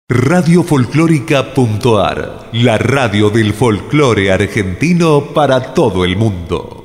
Radiofolclórica.ar, la radio del folclore argentino para todo el mundo.